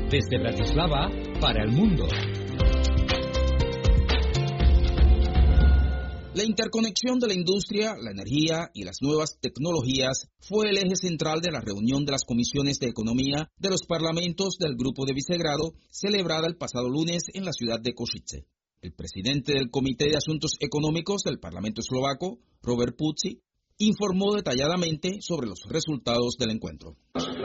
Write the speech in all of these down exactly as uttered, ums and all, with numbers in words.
Desde Bratislava para el mundo. La interconexión de la industria, la energía y las nuevas tecnologías fue el eje central de la reunión de las comisiones de economía de los parlamentos del Grupo de Visegrado, celebrada el pasado lunes en la ciudad de Košice. El presidente del Comité de Asuntos Económicos del Parlamento eslovaco, Robert Puci, informó detalladamente sobre los resultados del encuentro.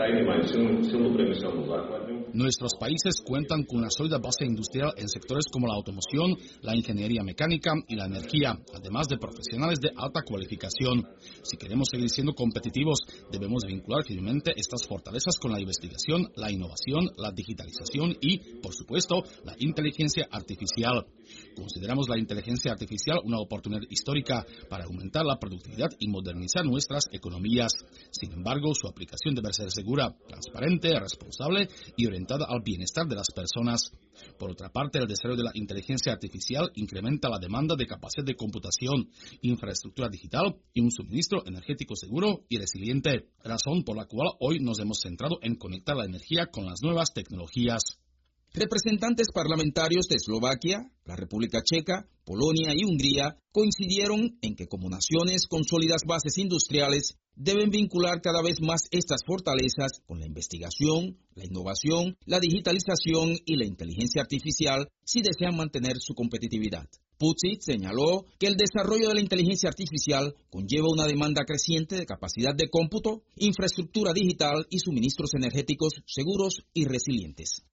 Nuestros países cuentan con una sólida base industrial en sectores como la automoción, la ingeniería mecánica y la energía, además de profesionales de alta cualificación. Si queremos seguir siendo competitivos, debemos vincular firmemente estas fortalezas con la investigación, la innovación, la digitalización y, por supuesto, la inteligencia artificial. Consideramos la inteligencia artificial una oportunidad histórica para aumentar la productividad y modernizar nuestras economías. Sin embargo, su aplicación debe ser segura, transparente, responsable y orientada al bienestar de las personas. Por otra parte, el desarrollo de la inteligencia artificial incrementa la demanda de capacidad de computación, infraestructura digital y un suministro energético seguro y resiliente, razón por la cual hoy nos hemos centrado en conectar la energía con las nuevas tecnologías. Representantes parlamentarios de Eslovaquia, la República Checa, Polonia y Hungría coincidieron en que como naciones con sólidas bases industriales deben vincular cada vez más estas fortalezas con la investigación, la innovación, la digitalización y la inteligencia artificial si desean mantener su competitividad. Pucic señaló que el desarrollo de la inteligencia artificial conlleva una demanda creciente de capacidad de cómputo, infraestructura digital y suministros energéticos seguros y resilientes.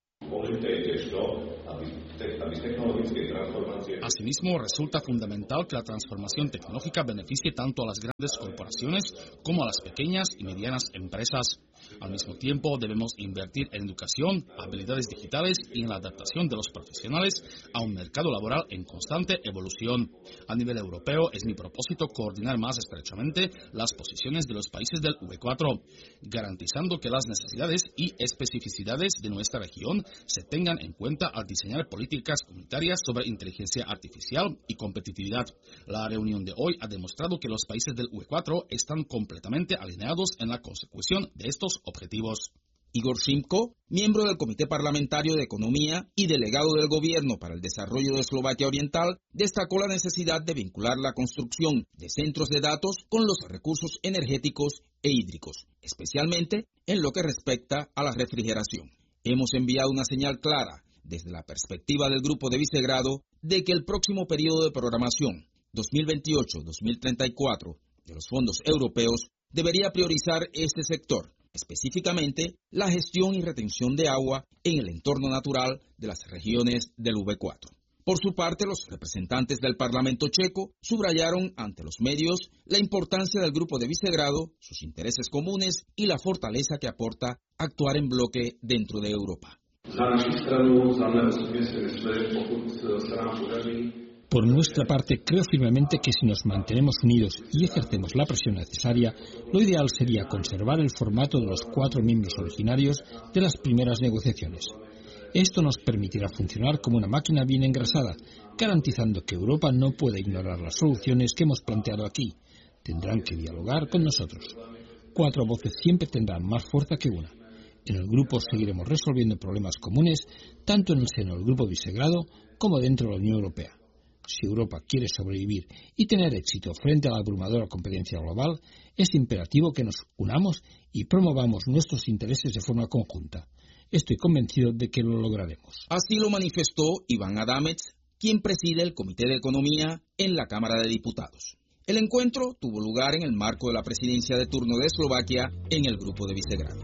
Asimismo, resulta fundamental que la transformación tecnológica beneficie tanto a las grandes corporaciones como a las pequeñas y medianas empresas. Al mismo tiempo, debemos invertir en educación, habilidades digitales y en la adaptación de los profesionales a un mercado laboral en constante evolución. A nivel europeo, es mi propósito coordinar más estrechamente las posiciones de los países del U E cuatro, garantizando que las necesidades y especificidades de nuestra región se tengan en cuenta al diseñar políticas comunitarias sobre inteligencia artificial y competitividad. La reunión de hoy ha demostrado que los países del U E cuatro están completamente alineados en la consecución de estos objetivos. Igor Šimko, miembro del Comité Parlamentario de Economía y delegado del Gobierno para el Desarrollo de Eslovaquia Oriental, destacó la necesidad de vincular la construcción de centros de datos con los recursos energéticos e hídricos, especialmente en lo que respecta a la refrigeración. Hemos enviado una señal clara desde la perspectiva del Grupo de Visegrado de que el próximo periodo de programación dos mil veintiocho a dos mil treinta y cuatro de los fondos europeos debería priorizar este sector, específicamente la gestión y retención de agua en el entorno natural de las regiones del U E cuatro. Por su parte, los representantes del Parlamento checo subrayaron ante los medios la importancia del Grupo de Visegrado, sus intereses comunes y la fortaleza que aporta actuar en bloque dentro de Europa. Por nuestra parte, creo firmemente que si nos mantenemos unidos y ejercemos la presión necesaria, lo ideal sería conservar el formato de los cuatro miembros originarios de las primeras negociaciones. Esto nos permitirá funcionar como una máquina bien engrasada, garantizando que Europa no pueda ignorar las soluciones que hemos planteado aquí. Tendrán que dialogar con nosotros. Cuatro voces siempre tendrán más fuerza que una. En el grupo seguiremos resolviendo problemas comunes, tanto en el seno del Grupo Visegrado como dentro de la Unión Europea. Si Europa quiere sobrevivir y tener éxito frente a la abrumadora competencia global, es imperativo que nos unamos y promovamos nuestros intereses de forma conjunta. Estoy convencido de que lo lograremos. Así lo manifestó Iván Adamec, quien preside el Comité de Economía en la Cámara de Diputados. El encuentro tuvo lugar en el marco de la presidencia de turno de Eslovaquia en el Grupo de Visegrado.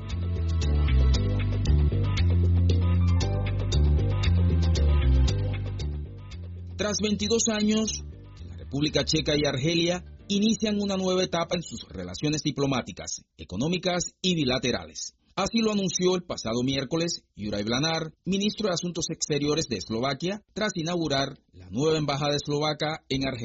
Tras veintidós años, la República Checa y Argelia inician una nueva etapa en sus relaciones diplomáticas, económicas y bilaterales. Así lo anunció el pasado miércoles Juraj Blanar, ministro de Asuntos Exteriores de Eslovaquia, tras inaugurar la nueva embajada eslovaca en Argel.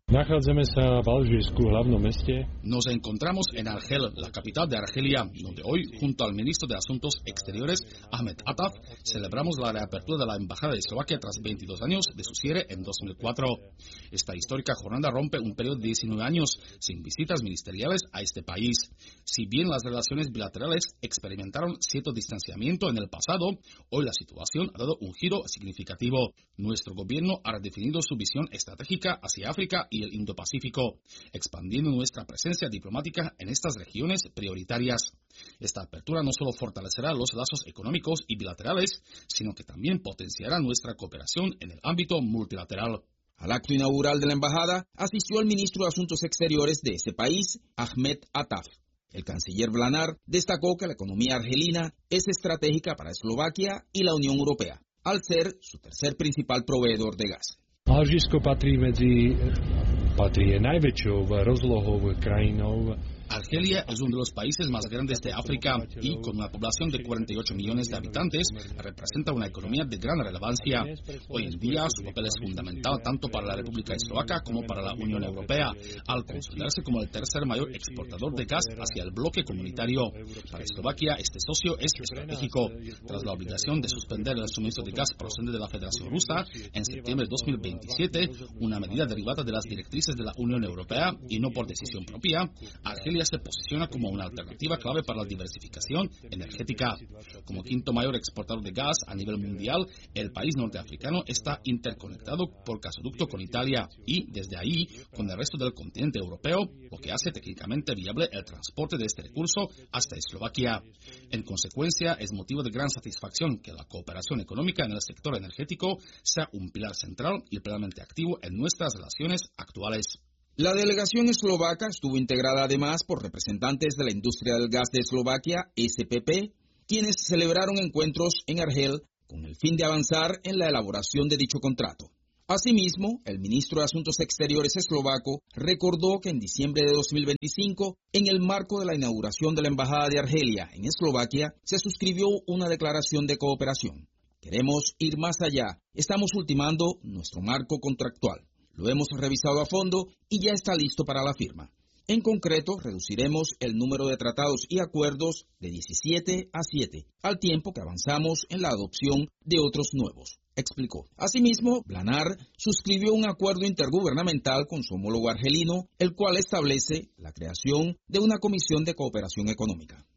Nos encontramos en Argel, la capital de Argelia, donde hoy, junto al ministro de Asuntos Exteriores, Ahmet Ataf, celebramos la reapertura de la Embajada de Eslovaquia tras veintidós años de su cierre en dos mil cuatro. Esta histórica jornada rompe un periodo de diecinueve años sin visitas ministeriales a este país. Si bien las relaciones bilaterales experimentaron cierto distanciamiento en el pasado, hoy la situación ha dado un giro significativo. Nuestro gobierno ha redefinido su visión estratégica hacia África y el Indo-Pacífico, expandiendo nuestra presencia diplomática en estas regiones prioritarias. Esta apertura no solo fortalecerá los lazos económicos y bilaterales, sino que también potenciará nuestra cooperación en el ámbito multilateral. Al acto inaugural de la embajada asistió el ministro de Asuntos Exteriores de ese país, Ahmet Ataf. El canciller Blanar destacó que la economía argelina es estratégica para Eslovaquia y la Unión Europea, al ser su tercer principal proveedor de gas. Alžírsko patrí medzi patrí najväčšou rozlohou krajinou. Argelia es uno de los países más grandes de África y, con una población de cuarenta y ocho millones de habitantes, representa una economía de gran relevancia. Hoy en día, su papel es fundamental tanto para la República Eslovaca como para la Unión Europea, al consolidarse como el tercer mayor exportador de gas hacia el bloque comunitario. Para Eslovaquia, este socio es estratégico. Tras la obligación de suspender el suministro de gas procedente de la Federación Rusa, en septiembre de dos mil veintisiete, una medida derivada de las directrices de la Unión Europea y no por decisión propia, Argelia se posiciona como una alternativa clave para la diversificación energética. Como quinto mayor exportador de gas a nivel mundial, el país norteafricano está interconectado por gasoducto con Italia y, desde ahí, con el resto del continente europeo, lo que hace técnicamente viable el transporte de este recurso hasta Eslovaquia. En consecuencia, es motivo de gran satisfacción que la cooperación económica en el sector energético sea un pilar central y plenamente activo en nuestras relaciones actuales. La delegación eslovaca estuvo integrada además por representantes de la industria del gas de Eslovaquia, S P P, quienes celebraron encuentros en Argel con el fin de avanzar en la elaboración de dicho contrato. Asimismo, el ministro de Asuntos Exteriores eslovaco recordó que en diciembre de dos mil veinticinco, en el marco de la inauguración de la Embajada de Argelia en Eslovaquia, se suscribió una declaración de cooperación. Queremos ir más allá. Estamos ultimando nuestro marco contractual. Lo hemos revisado a fondo y ya está listo para la firma. En concreto, reduciremos el número de tratados y acuerdos de diecisiete a siete, al tiempo que avanzamos en la adopción de otros nuevos, explicó. Asimismo, Blanar suscribió un acuerdo intergubernamental con su homólogo argelino, el cual establece la creación de una comisión de cooperación económica.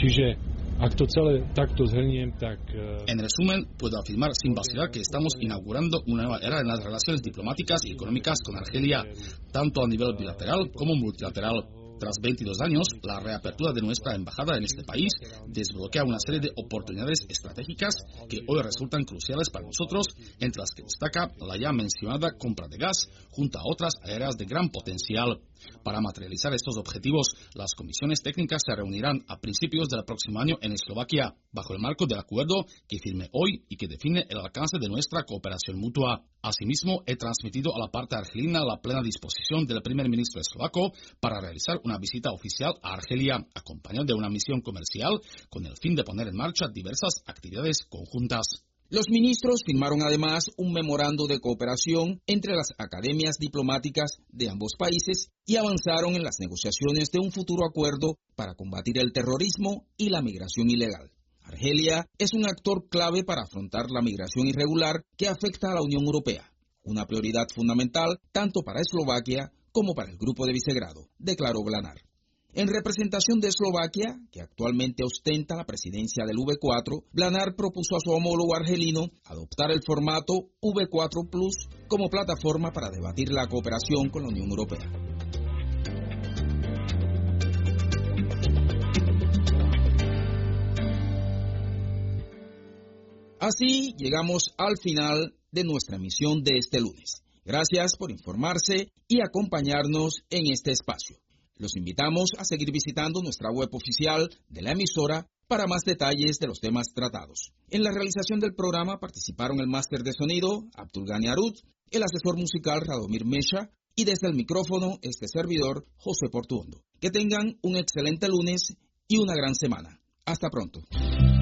En resumen, puedo afirmar sin vacilar que estamos inaugurando una nueva era en las relaciones diplomáticas y económicas con Argelia, tanto a nivel bilateral como multilateral. Tras veintidós años, la reapertura de nuestra embajada en este país desbloquea una serie de oportunidades estratégicas que hoy resultan cruciales para nosotros, entre las que destaca la ya mencionada compra de gas, junto a otras áreas de gran potencial. Para materializar estos objetivos, las comisiones técnicas se reunirán a principios del próximo año en Eslovaquia, bajo el marco del acuerdo que firme hoy y que define el alcance de nuestra cooperación mutua. Asimismo, he transmitido a la parte argelina la plena disposición del primer ministro eslovaco para realizar una visita oficial a Argelia, acompañado de una misión comercial, con el fin de poner en marcha diversas actividades conjuntas. Los ministros firmaron además un memorando de cooperación entre las academias diplomáticas de ambos países y avanzaron en las negociaciones de un futuro acuerdo para combatir el terrorismo y la migración ilegal. Argelia es un actor clave para afrontar la migración irregular que afecta a la Unión Europea, una prioridad fundamental tanto para Eslovaquia como para el Grupo de Visegrado, declaró Blanar. En representación de Eslovaquia, que actualmente ostenta la presidencia del V cuatro, Blanar propuso a su homólogo argelino adoptar el formato V cuatro Plus como plataforma para debatir la cooperación con la Unión Europea. Así llegamos al final de nuestra emisión de este lunes. Gracias por informarse y acompañarnos en este espacio. Los invitamos a seguir visitando nuestra web oficial de la emisora para más detalles de los temas tratados. En la realización del programa participaron el máster de sonido, Abdul Ghani Arud, el asesor musical Radomir Mesha y desde el micrófono este servidor, José Portuondo. Que tengan un excelente lunes y una gran semana. Hasta pronto.